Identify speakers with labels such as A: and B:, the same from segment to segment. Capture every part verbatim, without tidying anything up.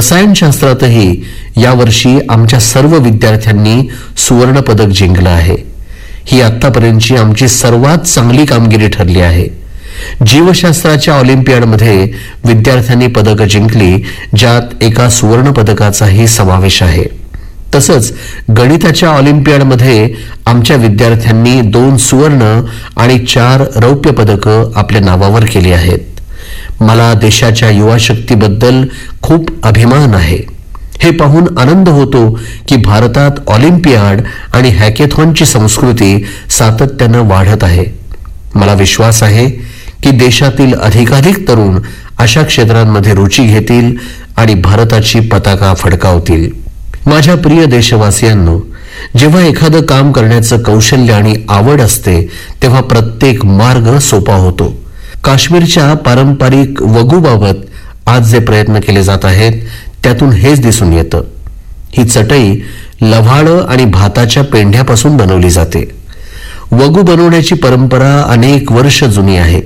A: रसायनशास्त्रातही यावर्षी आमच्या सर्व विद्यार्थ्यांनी सुवर्ण पदक जिंकलं आहे. ही आतापर्यंतची आमची सर्वात चांगली कामगिरी ठरली आहे. जीवशास्त्राच्या ऑलिम्पियाडमध्ये विद्यार्थ्यांनी पदकं जिंकली, ज्यात एका सुवर्ण पदकाचाही समावेश आहे. तसंच गणिताच्या ऑलिम्पियाडमध्ये आमच्या विद्यार्थ्यांनी दोन सुवर्ण आणि चार रौप्य पदकं आपल्या नावावर केली आहेत. मला देशाच्या युवा शक्तीबद्दल खूप अभिमान आहे. हे पाहून आनंद होतो की भारतात ऑलिम्पियाड आणि हॅकेथॉनची संस्कृती सातत्यानं वाढत आहे. मला विश्वास आहे की देशातील अधिकाधिक तरुण अशा क्षेत्रांमध्ये रुची घेतील आणि भारताची पताका फडकावतील. माझ्या प्रिय देशवासियांनो, जेव्हा एखादं काम करण्याचं कौशल्य आणि आवड असते तेव्हा प्रत्येक मार्ग सोपा होतो. काश्मीरच्या पारंपरिक वगूबाबत आज जे प्रयत्न केले जात आहेत त्यातून हेच दिसून येतं. ही चटई लव्हाळं आणि भाताच्या पेंढ्यापासून बनवली जाते. वगू बनवण्याची परंपरा अनेक वर्ष जुनी आहे.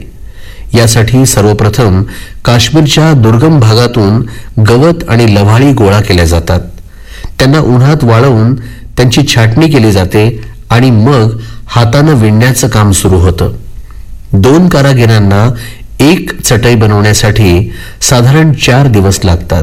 A: यासाठी सर्वप्रथम काश्मीरच्या दुर्गम भागातून गवत आणि लव्हाळी गोळा केल्या जातात. त्यांना उन्हात वाळवून त्यांची छाटणी केली जाते आणि मग हातानं विणण्याचं काम सुरू होतं. दोन कारागिरांना एक चटई बनवण्यासाठी साधारण चार दिवस लागतात.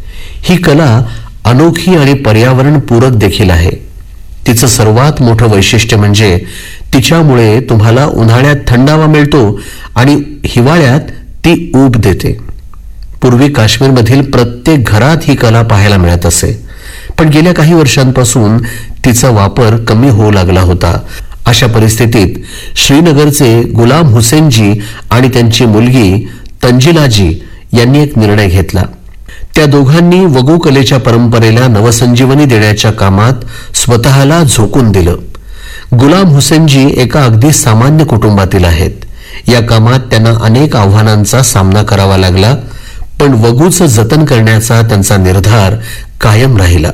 A: ही कला अनोखी आणि पर्यावरणपूरक देखील आहे. तिचं सर्वात मोठं वैशिष्ट्य म्हणजे तिच्यामुळे तुम्हाला उन्हाळ्यात थंडावा मिळतो आणि हिवाळ्यात ती ऊब देते. पूर्वी काश्मीरमधील प्रत्येक घरात ही कला पाहायला मिळत असे, पण गेल्या काही वर्षांपासून तिचा वापर कमी होऊ लागला होता. अशा परिस्थितीत श्रीनगरचे गुलाम हुसेनजी आणि त्यांची मुलगी तंजिलाजी यांनी एक निर्णय घेतला. त्या दोघांनी वगू कलेच्या परंपरेला नवसंजीवनी देण्याच्या कामात स्वतःला झोकून दिलं. गुलाम हुसेनजी एका अगदी सामान्य कुटुंबातील आहेत. या कामात त्यांना अनेक आव्हानांचा सामना करावा लागला, पण वगूचं जतन करण्याचा त्यांचा निर्धार कायम राहिला.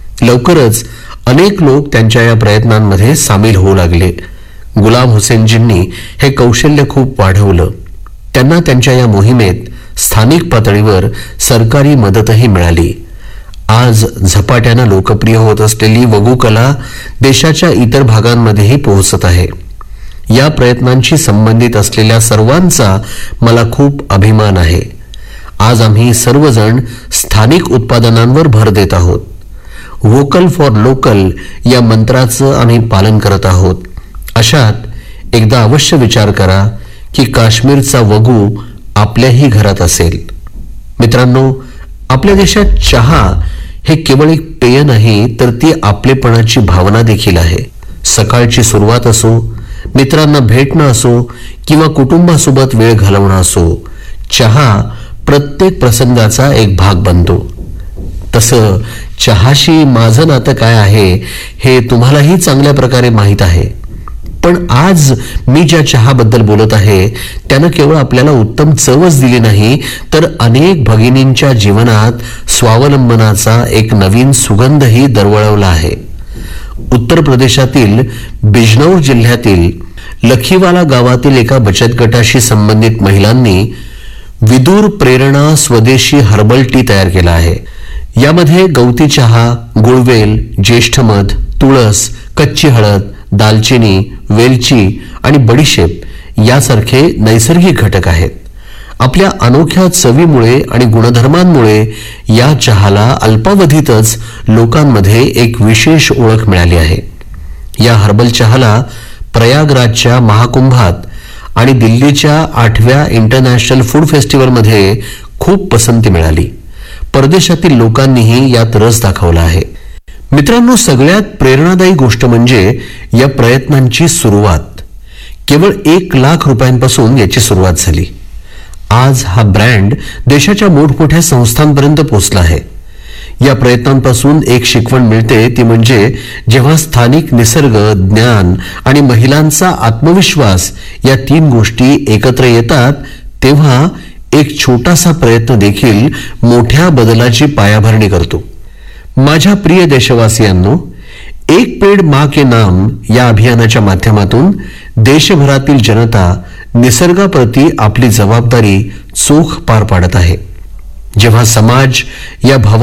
A: लवकरच अनेक लोक त्यांच्या या प्रयत्नांमध्ये सामील होऊ लागले. गुलाम हुसेनजींनी हे कौशल्य खूप वाढवलं. त्यांना त्यांच्या या मोहिमेत स्थानिक पातळीवर सरकारी मदतही मिळाली. आज झपाट्यानं लोकप्रिय होत असलेली वगू कला देशाच्या इतर भागांमध्येही पोहोचत आहे. या प्रयत्नांशी संबंधित असलेल्या सर्वांचा मला खूप अभिमान आहे. आज आम्ही सर्वजण स्थानिक उत्पादनांवर भर देत आहोत. व्होकल फॉर लोकल या मंत्राचं आम्ही पालन करत आहोत. अशात एकदा अवश्य विचार करा की काश्मीरचा वगू आपल्याही घरात असेल. मित्रांनो, आपल्या देशात चहा हे केवळ एक पेय नाही, तर ती आपलेपणाची भावना देखील आहे. सकाळची सुरुवात असो, मित्रांना भेटणं असो किंवा कुटुंबासोबत वेळ घालवणं असो, चहा प्रत्येक प्रसंगाचा एक भाग बनतो. तसं चहाशी माझं नातं काय आहे हे तुम्हालाही चांगल्या प्रकारे माहीत आहे. पण आज मी ज्या चहाबद्दल बोलत आहे त्यानं केवळ आपल्याला उत्तम चवच दिली नाही, तर अनेक भगिनींच्या जीवनात स्वावलंबनाचा एक नवीन सुगंधही दरवळवला आहे. उत्तर प्रदेशातील बिजनौर जिल्ह्यातील लखीवाला गावातील एका बचत गटाशी संबंधित महिलांनी विदूर प्रेरणा स्वदेशी हर्बल टी तयार केला आहे. यामध्ये गवती चहा, गुळवेल, ज्येष्ठ मध, तुळस, कच्ची हळद, दालचिनी, वेलची आणि बडीशेप यासारखे नैसर्गिक घटक आहेत. आपल्या अनोख्या चवीमुळे आणि गुणधर्मांमुळे या चहाला अल्पावधीतच लोकांमध्ये एक विशेष ओळख मिळाली आहे. या हर्बल चहाला प्रयागराजच्या महाकुंभात आणि दिल्लीच्या आठव्या इंटरनॅशनल फूड फेस्टिवलमध्ये खूप पसंती मिळाली. परदेशातील लोकांनीही यात रस दाखवला आहे. मित्रांनो, सगळ्यात प्रेरणादायी गोष्ट म्हणजे या प्रयत्नांची सुरुवात. केवळ एक लाख रुपयांपासून याची सुरुवात झाली. आज हा ब्रँड देशाच्या मोठमोठ्या संस्थांपर्यंत पोहोचला आहे. या प्रयत्नांपासून एक शिकवण मिळते, ती म्हणजे जेव्हा स्थानिक निसर्ग, ज्ञान आणि महिलांचा आत्मविश्वास या तीन गोष्टी एकत्र येतात, तेव्हा एक छोटासा प्रयत्न देखील मोठ्या बदलाची पायाभरणी करतो. माझ्या प्रिय देशवासियांनो, एक पेड़ मां के नाम या अभियानाच्या माध्यमातून देशभरातील जनता निसर्गाप्रती आपली जबाबदारी चोख पार पाडत आहे. जेव्हा समाज या